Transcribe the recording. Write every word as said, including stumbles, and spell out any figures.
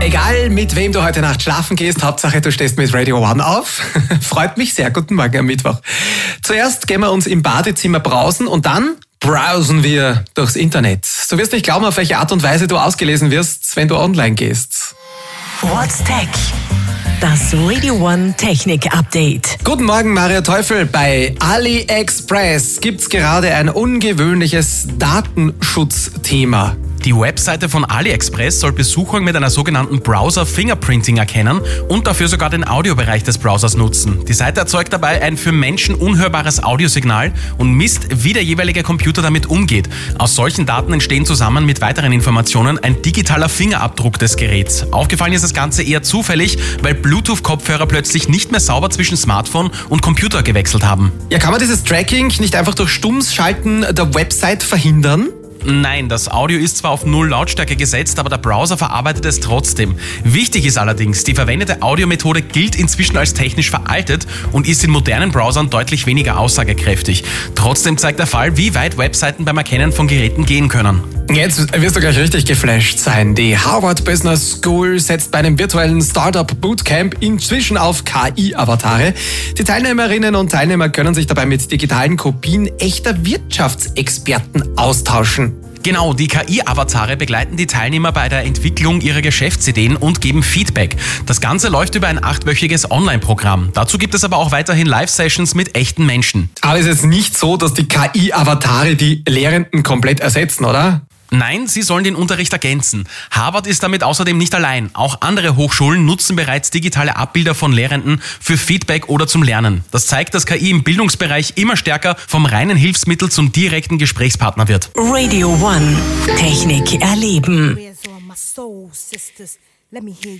Egal, mit wem du heute Nacht schlafen gehst, Hauptsache du stehst mit Radio One auf. Freut mich sehr. Guten Morgen am Mittwoch. Zuerst gehen wir uns im Badezimmer brausen und dann browsen wir durchs Internet. Du wirst nicht glauben, auf welche Art und Weise du ausgelesen wirst, wenn du online gehst. What's Tech? Das Radio One Technik Update. Guten Morgen, Maria Teufel. Bei AliExpress gibt's gerade ein ungewöhnliches Datenschutzthema. Die Webseite von AliExpress soll Besucher mit einer sogenannten Browser-Fingerprinting erkennen und dafür sogar den Audiobereich des Browsers nutzen. Die Seite erzeugt dabei ein für Menschen unhörbares Audiosignal und misst, wie der jeweilige Computer damit umgeht. Aus solchen Daten entstehen zusammen mit weiteren Informationen ein digitaler Fingerabdruck des Geräts. Aufgefallen ist das Ganze eher zufällig, weil Bluetooth-Kopfhörer plötzlich nicht mehr sauber zwischen Smartphone und Computer gewechselt haben. Ja, kann man dieses Tracking nicht einfach durch Stummschalten der Website verhindern? Nein, das Audio ist zwar auf Null Lautstärke gesetzt, aber der Browser verarbeitet es trotzdem. Wichtig ist allerdings, die verwendete Audiomethode gilt inzwischen als technisch veraltet und ist in modernen Browsern deutlich weniger aussagekräftig. Trotzdem zeigt der Fall, wie weit Webseiten beim Erkennen von Geräten gehen können. Jetzt wirst du gleich richtig geflasht sein. Die Harvard Business School setzt bei einem virtuellen Startup Bootcamp inzwischen auf K I-Avatare. Die Teilnehmerinnen und Teilnehmer können sich dabei mit digitalen Kopien echter Wirtschaftsexperten austauschen. Genau, die K I-Avatare begleiten die Teilnehmer bei der Entwicklung ihrer Geschäftsideen und geben Feedback. Das Ganze läuft über ein achtwöchiges Online-Programm. Dazu gibt es aber auch weiterhin Live-Sessions mit echten Menschen. Aber es ist jetzt nicht so, dass die K I-Avatare die Lehrenden komplett ersetzen, oder? Nein, sie sollen den Unterricht ergänzen. Harvard ist damit außerdem nicht allein. Auch andere Hochschulen nutzen bereits digitale Abbilder von Lehrenden für Feedback oder zum Lernen. Das zeigt, dass K I im Bildungsbereich immer stärker vom reinen Hilfsmittel zum direkten Gesprächspartner wird. Radio One Technik erleben.